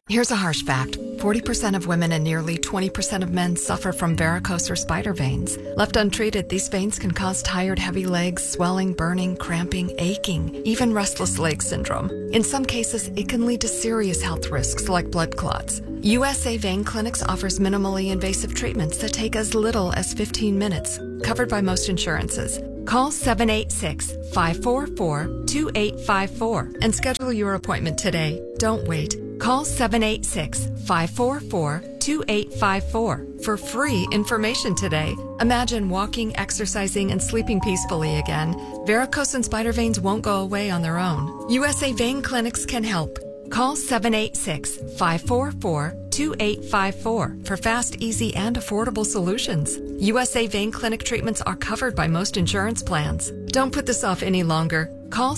Here's a harsh fact. 40% of women and nearly 20% of men suffer from varicose or spider veins. Left untreated, these veins can cause tired, heavy legs, swelling, burning, cramping, aching, even restless leg syndrome. In some cases, it can lead to serious health risks like blood clots. USA Vein Clinics offers minimally invasive treatments that take as little as 15 minutes, covered by most insurances. Call 786-544-2854 and schedule your appointment today. Don't wait. Call 786-544-2854 for free information today. Imagine walking, exercising, and sleeping peacefully again. Varicose and spider veins won't go away on their own. USA Vein Clinics can help. Call 786-544-2854 for fast, easy, and affordable solutions. USA Vein Clinic treatments are covered by most insurance plans. Don't put this off any longer. Call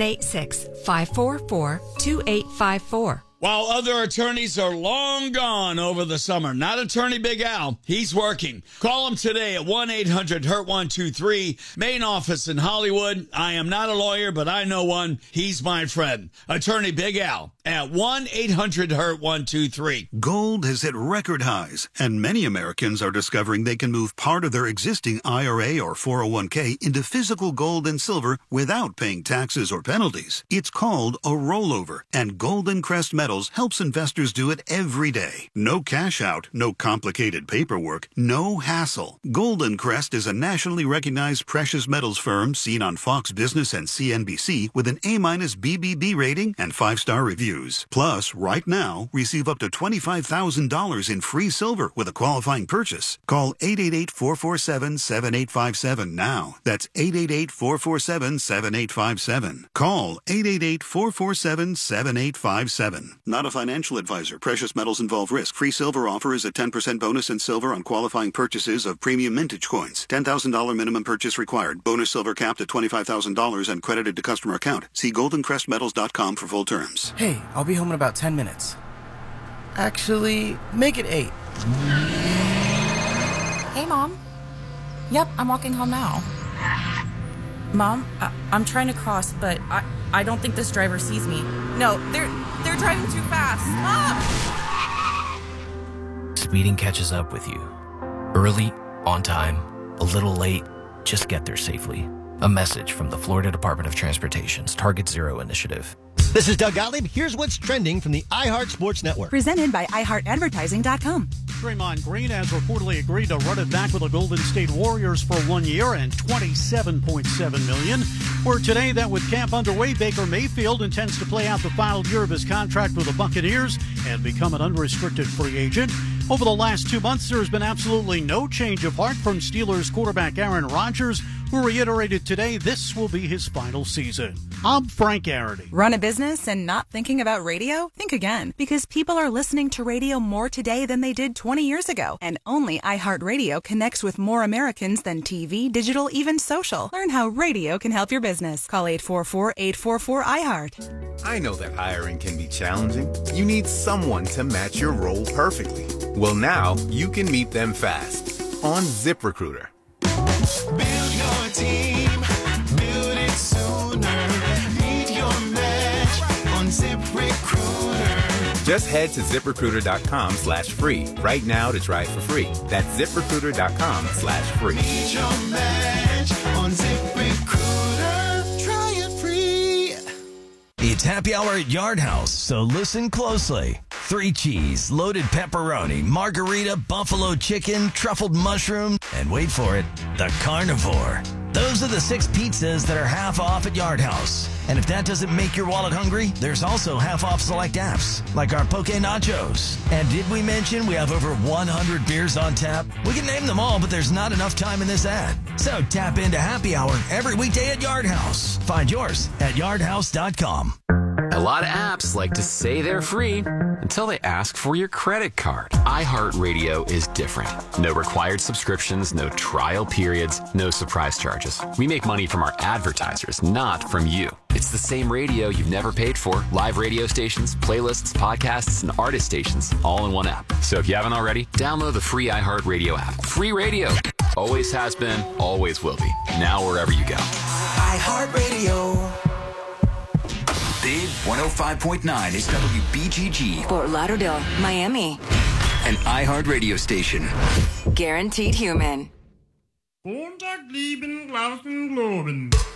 786-544-2854. While other attorneys are long gone over the summer, not Attorney Big Al. He's working. Call him today at 1-800-HURT-123, main office in Hollywood. I am not a lawyer, but I know one. He's my friend. Attorney Big Al at 1-800-HURT-123. Gold has hit record highs, and many Americans are discovering they can move part of their existing IRA or 401k into physical gold and silver without paying taxes or penalties. It's called a rollover, and Golden Crest Metals helps investors do it every day. No cash out, no complicated paperwork, no hassle. Golden Crest is a nationally recognized precious metals firm seen on Fox Business and CNBC with an A- BBB rating and 5-star reviews. Plus, right now, receive up to $25,000 in free silver with a qualifying purchase. Call 888-447-7857 now. That's 888-447-7857. Call 888-447-7857. Not a financial advisor. Precious metals involve risk. Free silver offer is a 10% bonus in silver on qualifying purchases of premium mintage coins. $10,000 minimum purchase required. Bonus silver capped at $25,000 and credited to customer account. See goldencrestmetals.com for full terms. Hey, I'll be home in about 10 minutes. Actually, make it 8. Hey, Mom. Yep, I'm walking home now. Mom, I'm trying to cross, but I don't think this driver sees me. No, they're driving too fast. Mom! Speeding catches up with you. Early, on time, a little late, just get there safely. A message from the Florida Department of Transportation's Target Zero initiative. This is Doug Gottlieb. Here's what's trending from the iHeart Sports Network. Presented by iHeartAdvertising.com. Draymond Green has reportedly agreed to run it back with the Golden State Warriors for 1 year and $27.7 million. Word today that with camp underway, Baker Mayfield intends to play out the final year of his contract with the Buccaneers and become an unrestricted free agent. Over the last 2 months, there has been absolutely no change of heart from Steelers quarterback Aaron Rodgers, who reiterated today this will be his final season. I'm Frank Arity. Run a business and not thinking about radio? Think again, because people are listening to radio more today than they did 20 years ago. And only iHeartRadio connects with more Americans than TV, digital, even social. Learn how radio can help your business. Call 844-844-iHeart. I know that hiring can be challenging. You need someone to match your role perfectly. Well, now you can meet them fast on ZipRecruiter. Build your team, build it sooner. Meet your match on ZipRecruiter. Just head to ZipRecruiter.com/free right now to try it for free. That's ZipRecruiter.com/free. Meet your match on ZipRecruiter. Try it free. It's happy hour at Yard House, so listen closely. 3 cheese, loaded pepperoni, margarita, buffalo chicken, truffled mushroom, and wait for it, the carnivore. Those are the 6 pizzas that are half off at Yard House. And if that doesn't make your wallet hungry, there's also half off select apps, like our Poke Nachos. And did we mention we have over 100 beers on tap? We can name them all, but there's not enough time in this ad. So tap into happy hour every weekday at Yard House. Find yours at yardhouse.com. A lot of apps like to say they're free until they ask for your credit card. iHeartRadio is different. No required subscriptions, no trial periods, no surprise charges. We make money from our advertisers, not from you. It's the same radio you've never paid for. Live radio stations, playlists, podcasts, and artist stations all in one app. So if you haven't already, download the free iHeartRadio app. Free radio. Always has been, always will be. Now wherever you go. iHeartRadio. Big 105.9 is WBGG. Fort Lauderdale, Miami. An iHeart radio station. Guaranteed human. Montag lieben, glauben, globen.